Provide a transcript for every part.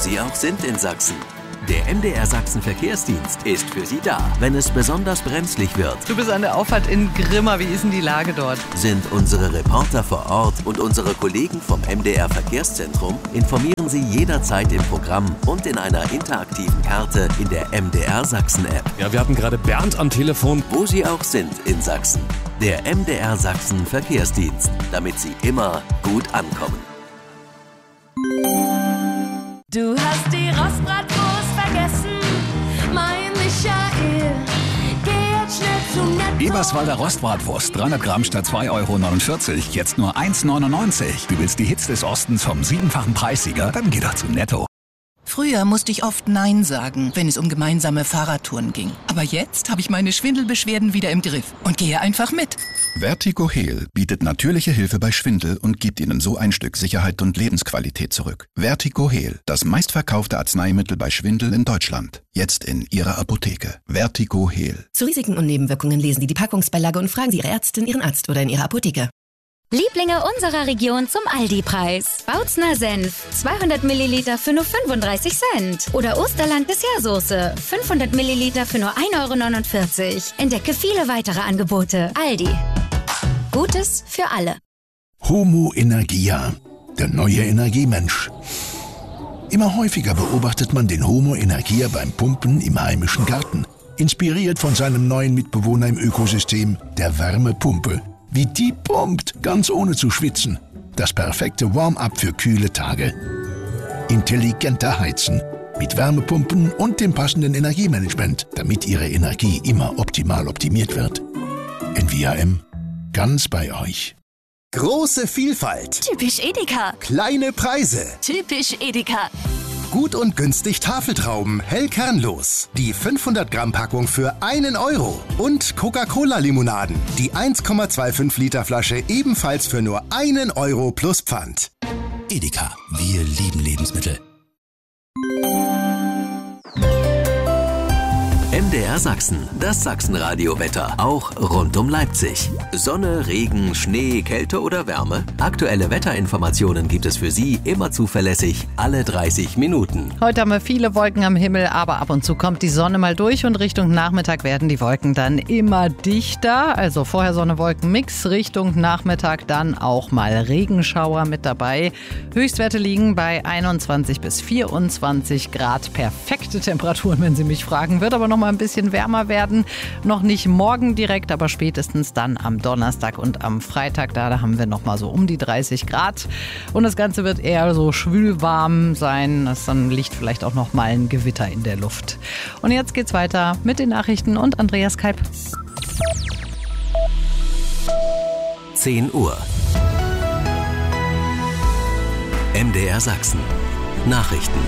Sie auch sind in Sachsen. Der MDR Sachsen Verkehrsdienst ist für Sie da, wenn es besonders brenzlig wird. Du bist an der Auffahrt in Grimma. Wie ist denn die Lage dort? Sind unsere Reporter vor Ort und unsere Kollegen vom MDR Verkehrszentrum informieren Sie jederzeit im Programm und in einer interaktiven Karte in der MDR Sachsen App. Ja, wir hatten gerade Bernd am Telefon. Wo Sie auch sind in Sachsen. Der MDR Sachsen Verkehrsdienst, damit Sie immer gut ankommen. Du hast die Rostbratwurst vergessen, mein Michael. Geh jetzt schnell zum Netto. Eberswalder Rostbratwurst, 300 Gramm statt 2,49 €, jetzt nur 1,99 €. Du willst die Hits des Ostens vom 7-fachen Preissieger? Dann geh doch zum Netto. Früher musste ich oft Nein sagen, wenn es um gemeinsame Fahrradtouren ging. Aber jetzt habe ich meine Schwindelbeschwerden wieder im Griff und gehe einfach mit. Vertigo Heal bietet natürliche Hilfe bei Schwindel und gibt Ihnen so ein Stück Sicherheit und Lebensqualität zurück. Vertigo Heal, das meistverkaufte Arzneimittel bei Schwindel in Deutschland. Jetzt in Ihrer Apotheke. Vertigo Heal. Zu Risiken und Nebenwirkungen lesen Sie die Packungsbeilage und fragen Sie Ihre Ärztin, Ihren Arzt oder in Ihrer Apotheke. Lieblinge unserer Region zum Aldi-Preis. Bautzner Senf, 200 Milliliter für nur 35 Cent. Oder Osterland Dessertsoße, 500 Milliliter für nur 1,49 €. Entdecke viele weitere Angebote. Aldi. Gutes für alle. Homo Energia, der neue Energiemensch. Immer häufiger beobachtet man den Homo Energia beim Pumpen im heimischen Garten. Inspiriert von seinem neuen Mitbewohner im Ökosystem, der Wärmepumpe. Wie die pumpt, ganz ohne zu schwitzen. Das perfekte Warm-up für kühle Tage. Intelligenter Heizen. Mit Wärmepumpen und dem passenden Energiemanagement, damit Ihre Energie immer optimal optimiert wird. NVAM. Ganz bei euch. Große Vielfalt. Typisch Edeka. Kleine Preise. Typisch Edeka. Gut und günstig Tafeltrauben, hell kernlos. Die 500 Gramm Packung für 1 €. Und Coca-Cola-Limonaden. Die 1,25 Liter Flasche ebenfalls für nur 1 € plus Pfand. Edeka. Wir lieben Lebensmittel. MDR Sachsen, das Sachsenradio-Wetter, auch rund um Leipzig. Sonne, Regen, Schnee, Kälte oder Wärme? Aktuelle Wetterinformationen gibt es für Sie immer zuverlässig, alle 30 Minuten. Heute haben wir viele Wolken am Himmel, aber ab und zu kommt die Sonne mal durch und Richtung Nachmittag werden die Wolken dann immer dichter. Also vorher Sonne-Wolken-Mix, Richtung Nachmittag dann auch mal Regenschauer mit dabei. Höchstwerte liegen bei 21 bis 24 Grad. Perfekte Temperaturen, wenn Sie mich fragen. Wird aber noch mal ein bisschen wärmer werden. Noch nicht morgen direkt, aber spätestens dann am Donnerstag und am Freitag. Da haben wir noch mal so um die 30 Grad. Und das Ganze wird eher so schwülwarm sein. Dann liegt vielleicht auch noch mal ein Gewitter in der Luft. Und jetzt geht's weiter mit den Nachrichten und Andreas Kalb. 10 Uhr. MDR Sachsen. Nachrichten.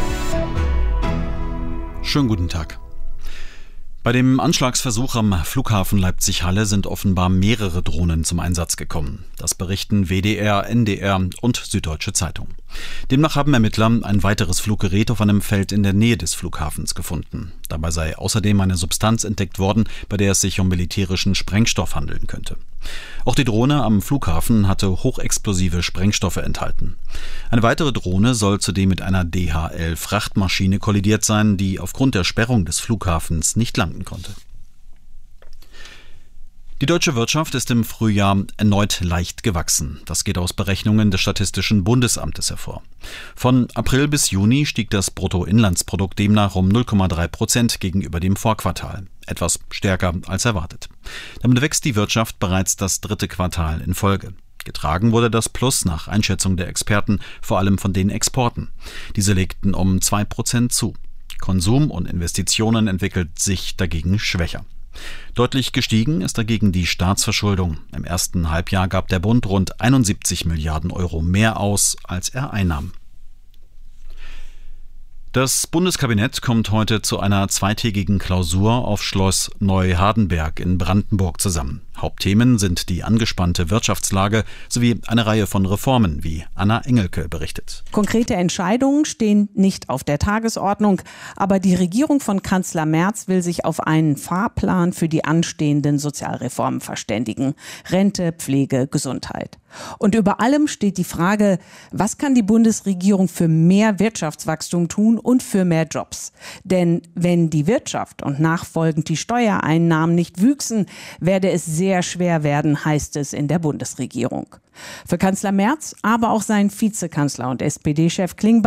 Schönen guten Tag. Bei dem Anschlagsversuch am Flughafen Leipzig-Halle sind offenbar mehrere Drohnen zum Einsatz gekommen. Das berichten WDR, NDR und Süddeutsche Zeitung. Demnach haben Ermittler ein weiteres Fluggerät auf einem Feld in der Nähe des Flughafens gefunden. Dabei sei außerdem eine Substanz entdeckt worden, bei der es sich um militärischen Sprengstoff handeln könnte. Auch die Drohne am Flughafen hatte hochexplosive Sprengstoffe enthalten. Eine weitere Drohne soll zudem mit einer DHL-Frachtmaschine kollidiert sein, die aufgrund der Sperrung des Flughafens nicht landen konnte. Die deutsche Wirtschaft ist im Frühjahr erneut leicht gewachsen. Das geht aus Berechnungen des Statistischen Bundesamtes hervor. Von April bis Juni stieg das Bruttoinlandsprodukt demnach um 0,3% gegenüber dem Vorquartal. Etwas stärker als erwartet. Damit wächst die Wirtschaft bereits das dritte Quartal in Folge. Getragen wurde das Plus nach Einschätzung der Experten vor allem von den Exporten. Diese legten um 2% zu. Konsum und Investitionen entwickelt sich dagegen schwächer. Deutlich gestiegen ist dagegen die Staatsverschuldung. Im ersten Halbjahr gab der Bund rund 71 Milliarden Euro mehr aus, als er einnahm. Das Bundeskabinett kommt heute zu einer zweitägigen Klausur auf Schloss Neuhardenberg in Brandenburg zusammen. Hauptthemen sind die angespannte Wirtschaftslage sowie eine Reihe von Reformen, wie Anna Engelke berichtet. Konkrete Entscheidungen stehen nicht auf der Tagesordnung, aber die Regierung von Kanzler Merz will sich auf einen Fahrplan für die anstehenden Sozialreformen verständigen. Rente, Pflege, Gesundheit. Und über allem steht die Frage, was kann die Bundesregierung für mehr Wirtschaftswachstum tun und für mehr Jobs? Denn wenn die Wirtschaft und nachfolgend die Steuereinnahmen nicht wüchsen, werde es sehr schwer werden, heißt es in der Bundesregierung. Für Kanzler Merz, aber auch seinen Vizekanzler und SPD-Chef Klingbeil